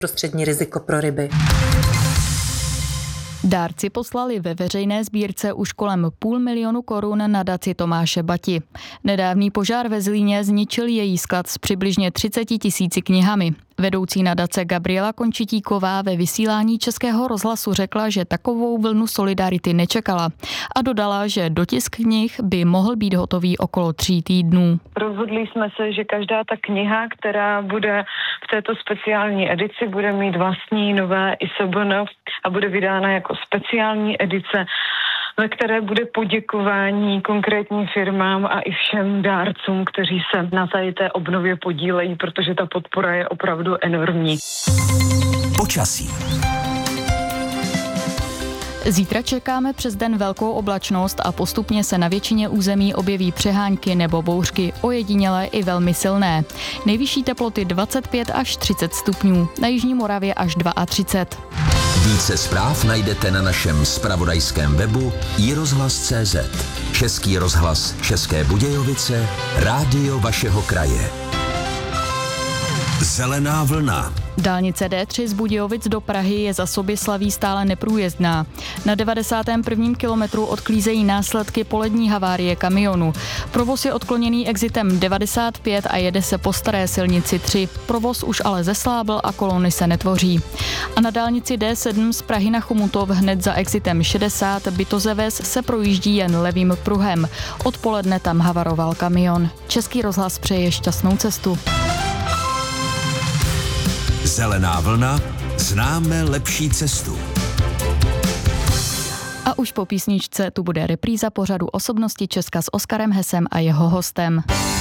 prostřední riziko pro ryby. Dárci poslali ve veřejné sbírce už kolem 500 000 korun nadaci Tomáše Bati. Nedávný požár ve Zlíně zničil její sklad s přibližně 30 000 knihami. Vedoucí nadace Gabriela Končitíková ve vysílání Českého rozhlasu řekla, že takovou vlnu solidarity nečekala a dodala, že dotisk knih by mohl být hotový okolo 3 týdnů. Rozhodli jsme se, že každá ta kniha, která bude v této speciální edici, bude mít vlastní nové ISBN a bude vydána jako speciální edice, ve které bude poděkování konkrétním firmám a i všem dárcům, kteří se na té obnově podílejí, protože ta podpora je opravdu enormní. Počasí. Zítra čekáme přes den velkou oblačnost a postupně se na většině území objeví přehánky nebo bouřky, ojedinělé i velmi silné. Nejvyšší teploty 25 až 30 stupňů, na jižní Moravě až 32. Více zpráv najdete na našem zpravodajském webu iRozhlas.cz. Český rozhlas České Budějovice, rádio vašeho kraje. Zelená vlna. Dálnice D3 z Budějovic do Prahy je za Soběslaví stále neprůjezdná. Na 91. kilometru odklízejí následky polední havárie kamionu. Provoz je odkloněný exitem 95 a jede se po staré silnici 3. Provoz už ale zeslábl a kolony se netvoří. A na dálnici D7 z Prahy na Chomutov hned za exitem 60 Bytozeves se projíždí jen levým pruhem. Odpoledne tam havaroval kamion. Český rozhlas přeje šťastnou cestu. Zelená vlna, známe lepší cestu. A už po písničce tu bude repríza pořadu Osobnosti Česka s Oskarem Hesem a jeho hostem.